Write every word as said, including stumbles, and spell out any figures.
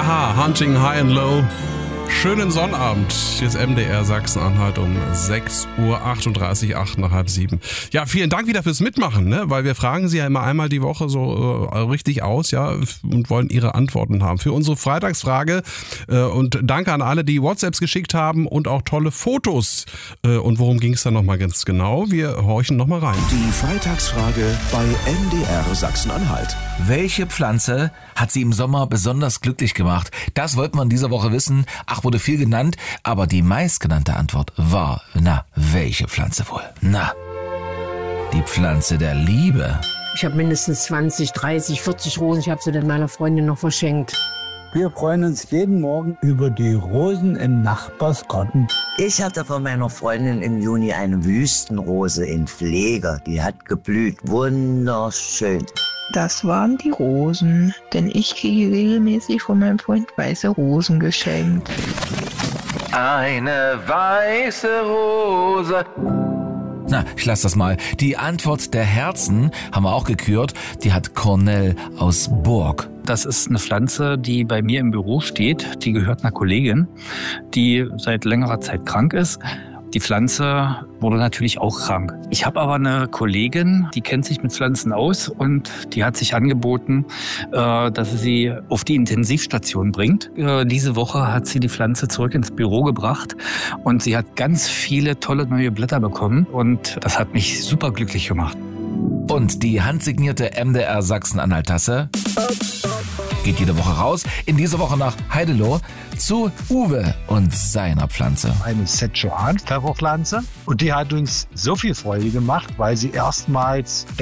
Aha, Hunting High and Low. Schönen Sonnabend. Hier ist M D R Sachsen-Anhalt um sechs Uhr achtunddreißig, acht nach halb sieben. Ja, vielen Dank wieder fürs Mitmachen, ne? Weil wir fragen Sie ja immer einmal die Woche so äh, richtig aus, ja, und wollen Ihre Antworten haben. Für unsere Freitagsfrage äh, und danke an alle, die WhatsApps geschickt haben und auch tolle Fotos. Äh, und worum ging es da nochmal ganz genau? Wir horchen nochmal rein. Die Freitagsfrage bei M D R Sachsen-Anhalt. Welche Pflanze hat Sie im Sommer besonders glücklich gemacht? Das wollten wir in dieser Woche wissen. Ach, wurde viel genannt, aber die meistgenannte Antwort war, na, welche Pflanze wohl? Na, die Pflanze der Liebe. Ich habe mindestens zwanzig, dreißig, vierzig Rosen. Ich habe sie dann meiner Freundin noch verschenkt. Wir freuen uns jeden Morgen über die Rosen im Nachbarsgarten. Ich hatte von meiner Freundin im Juni eine Wüstenrose in Pflege. Die hat geblüht. Wunderschön. Das waren die Rosen, denn ich kriege regelmäßig von meinem Freund weiße Rosen geschenkt. Eine weiße Rose. Na, ich lass das mal. Die Antwort der Herzen haben wir auch gekürt. Die hat Cornell aus Burg. Das ist eine Pflanze, die bei mir im Büro steht. Die gehört einer Kollegin, die seit längerer Zeit krank ist. Die Pflanze wurde natürlich auch krank. Ich habe aber eine Kollegin, die kennt sich mit Pflanzen aus und die hat sich angeboten, äh, dass sie sie auf die Intensivstation bringt. Äh, diese Woche hat sie die Pflanze zurück ins Büro gebracht und sie hat ganz viele tolle neue Blätter bekommen und das hat mich super glücklich gemacht. Und die handsignierte M D R Sachsen-Anhalt-Tasse geht jede Woche raus. In dieser Woche nach Heideloh zu Uwe und seiner Pflanze. Eine Szechuan-Pfefferpflanze. Und die hat uns so viel Freude gemacht, weil sie erstmals